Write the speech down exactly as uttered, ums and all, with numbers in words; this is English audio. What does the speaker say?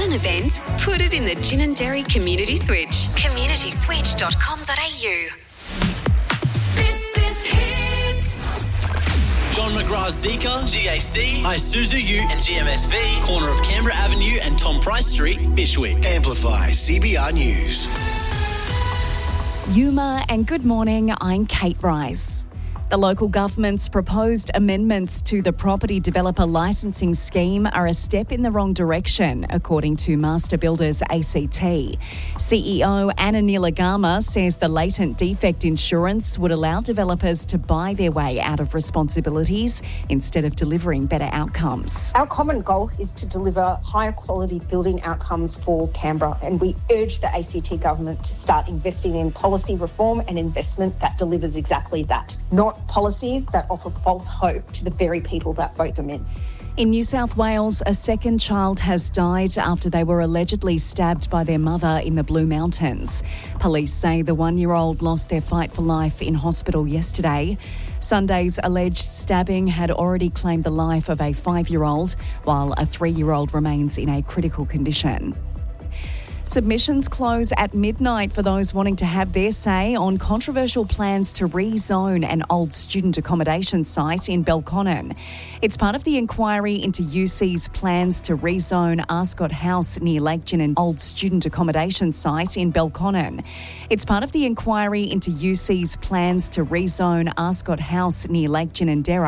an event? Put it in the Ginninderry Community Switch. community switch dot com dot a u. This is Hit. John McGrath's Zika, G A C, Isuzu U and G M S V, corner of Canberra Avenue and Tom Price Street, Bishwick. Amplify C B R News. Yuma and good morning, I'm Kate Rice. The local government's proposed amendments to the property developer licensing scheme are a step in the wrong direction, according to Master Builders A C T. C E O Anna Nilagama says the latent defect insurance would allow developers to buy their way out of responsibilities instead of delivering better outcomes. Our common goal is to deliver higher quality building outcomes for Canberra, and we urge the A C T government to start investing in policy reform and investment that delivers exactly that, not policies that offer false hope to the very people that vote them in. In New South Wales, a second child has died after they were allegedly stabbed by their mother in the Blue Mountains. Police say the one-year-old lost their fight for life in hospital yesterday. Sunday's alleged stabbing had already claimed the life of a five-year-old, while a three-year-old remains in a critical condition. Submissions close at midnight for those wanting to have their say on controversial plans to rezone an old student accommodation site in Belconnen. It's part of the inquiry into U C's plans to rezone Arscott House near Lake Ginninderry, old student accommodation site in Belconnen. It's part of the inquiry into U C's plans to rezone Arscott House near Lake Ginninderry.